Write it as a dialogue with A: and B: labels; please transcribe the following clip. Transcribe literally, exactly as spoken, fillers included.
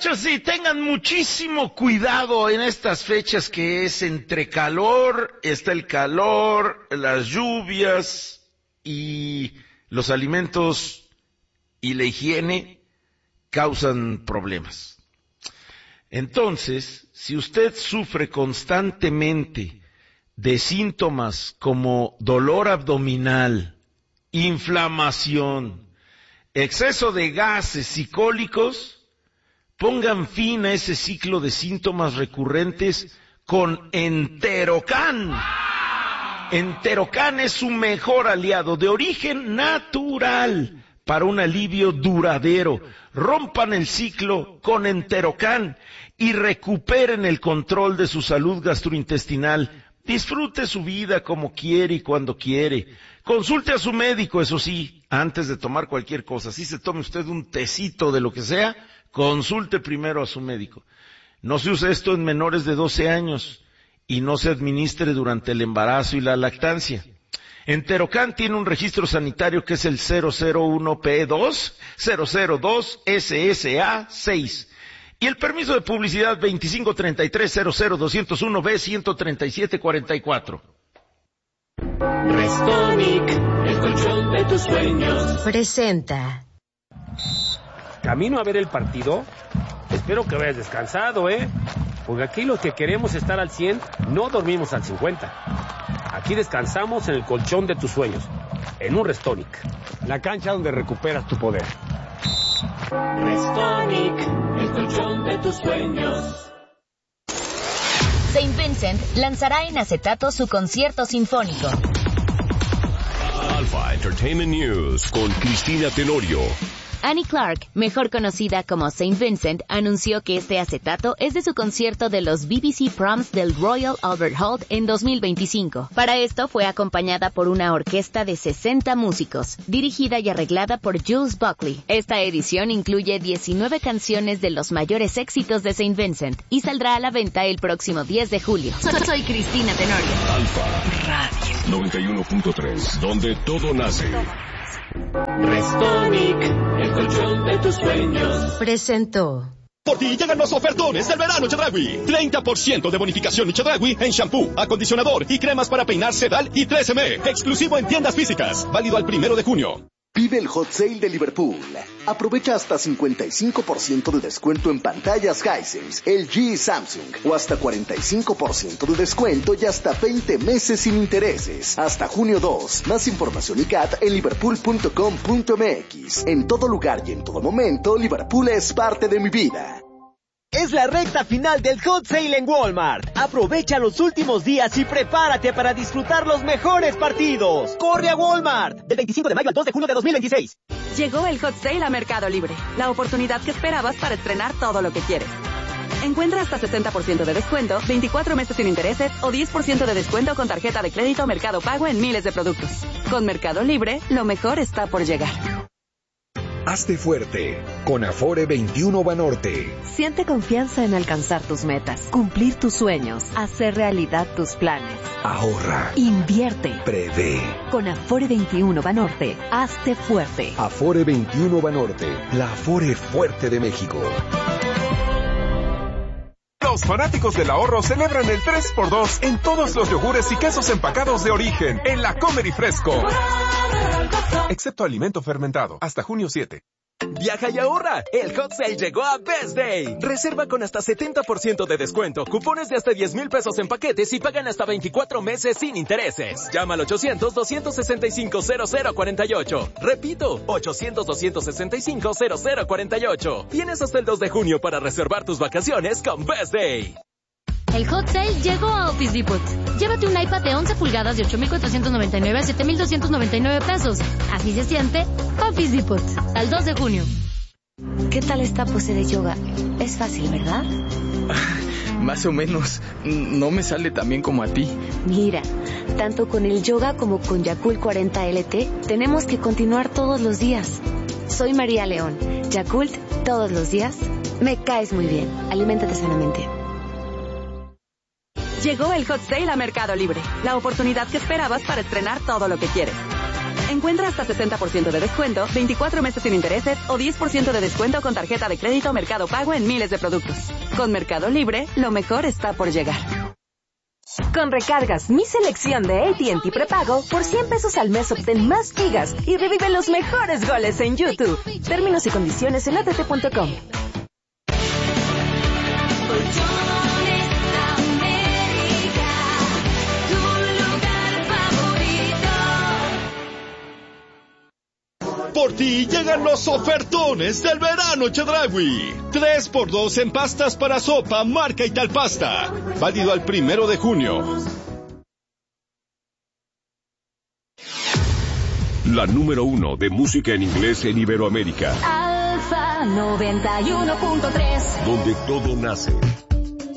A: muchachos, sí, tengan muchísimo cuidado en estas fechas que es entre calor, está el calor, las lluvias y los alimentos y la higiene causan problemas. Entonces, si usted sufre constantemente de síntomas como dolor abdominal, inflamación, exceso de gases y cólicos, pongan fin a ese ciclo de síntomas recurrentes con Enterocan. Enterocan es su mejor aliado de origen natural para un alivio duradero. Rompan el ciclo con Enterocan y recuperen el control de su salud gastrointestinal. Disfrute su vida como quiere y cuando quiere. Consulte a su médico, eso sí, antes de tomar cualquier cosa. Si se tome usted un tecito de lo que sea, consulte primero a su médico. No se use esto en menores de doce años y no se administre durante el embarazo y la lactancia. Enterocan tiene un registro sanitario que es el cero cero uno P dos cero cero dos S S A seis. Y el permiso de publicidad veinticinco treinta y tres cero cero doscientos uno B ciento treinta y siete cuarenta y cuatro.
B: Restonic, el colchón de tus sueños.
C: Presenta.
D: ¿Camino a ver el partido? Espero que hayas descansado, ¿eh? Porque aquí los que queremos estar al cien, no dormimos al cincuenta. Aquí descansamos en el colchón de tus sueños, en un Restonic. La cancha donde recuperas tu poder.
B: Restonic, el colchón de tus sueños.
C: Saint Vincent lanzará en acetato su concierto sinfónico.
E: Alpha Entertainment News con Cristina Tenorio.
C: Annie Clark, mejor conocida como Saint Vincent, anunció que este acetato es de su concierto de los B B C Proms del Royal Albert Hall en dos mil veinticinco. Para esto fue acompañada por una orquesta de sesenta músicos, dirigida y arreglada por Jules Buckley. Esta edición incluye diecinueve canciones de los mayores éxitos de Saint Vincent y saldrá a la venta el próximo diez de julio. Soy Cristina Tenorio.
E: Alfa Radio noventa y uno punto tres, donde todo nace.
B: Restonic, el colchón de tus sueños.
C: Presentó.
F: Por ti llegan los ofertones del verano Chedraui. treinta por ciento de bonificación y Chedraui en shampoo, acondicionador y cremas para peinar Sedal y tres eme. Exclusivo en tiendas físicas. Válido al primero de junio.
G: Vive el Hot Sale de Liverpool. Aprovecha hasta cincuenta y cinco por ciento de descuento en pantallas Hisense, L G y Samsung. O hasta cuarenta y cinco por ciento de descuento y hasta veinte meses sin intereses. Hasta junio dos. Más información y C A T en liverpool punto com punto m x. En todo lugar y en todo momento, Liverpool es parte de mi vida.
H: Es la recta final del Hot Sale en Walmart. Aprovecha los últimos días y prepárate para disfrutar los mejores partidos. ¡Corre a Walmart! Del veinticinco de mayo al dos de junio de dos mil veintiséis.
I: Llegó el Hot Sale a Mercado Libre. La oportunidad que esperabas para estrenar todo lo que quieres. Encuentra hasta setenta por ciento de descuento, veinticuatro meses sin intereses o diez por ciento de descuento con tarjeta de crédito Mercado Pago en miles de productos. Con Mercado Libre, lo mejor está por llegar.
J: Hazte fuerte con Afore veintiuno Banorte.
K: Siente confianza en alcanzar tus metas, cumplir tus sueños, hacer realidad tus planes.
J: Ahorra.
K: Invierte.
J: Prevé.
K: Con Afore veintiuno Banorte, hazte fuerte.
J: Afore veintiuno Banorte, la Afore fuerte de México.
L: Los fanáticos del ahorro celebran el tres por dos en todos los yogures y quesos empacados de origen en la Comer y Fresco. Excepto alimento fermentado, hasta junio siete.
M: Viaja y ahorra. El Hot Sale llegó a Best Day. Reserva con hasta setenta por ciento de descuento, cupones de hasta diez mil pesos en paquetes y pagan hasta veinticuatro meses sin intereses. Llama al ochocientos, doscientos sesenta y cinco, cero cero cuarenta y ocho. Repito, ochocientos, doscientos sesenta y cinco, cero cero cuarenta y ocho. Tienes hasta el dos de junio para reservar tus vacaciones con Best Day.
N: El Hot Sale llegó a Office Depot. Llévate un iPad de once pulgadas de ocho mil cuatrocientos noventa y nueve a siete mil doscientos noventa y nueve pesos. Así se siente Office Depot. Al dos de junio.
K: ¿Qué tal esta pose de yoga? Es fácil, ¿verdad?
O: Más o menos. No me sale tan bien como a ti.
K: Mira, tanto con el yoga como con Yakult cuarenta L T, tenemos que continuar todos los días. Soy María León. Yakult, todos los días. Me caes muy bien. Aliméntate sanamente.
I: Llegó el Hot Sale a Mercado Libre. La oportunidad que esperabas para estrenar todo lo que quieres. Encuentra hasta sesenta por ciento de descuento, veinticuatro meses sin intereses o diez por ciento de descuento con tarjeta de crédito Mercado Pago en miles de productos. Con Mercado Libre, lo mejor está por llegar.
P: Con recargas Mi Selección de A T and T Prepago, por cien pesos al mes obtén más gigas y revive los mejores goles en YouTube. Términos y condiciones en a t t punto com.
F: Por ti llegan los ofertones del verano Chedraui. tres por dos en pastas para sopa, marca Italpasta. Válido al primero de junio.
E: La número uno de música en inglés en Iberoamérica.
P: Alfa noventa y uno punto tres.
E: Donde todo nace.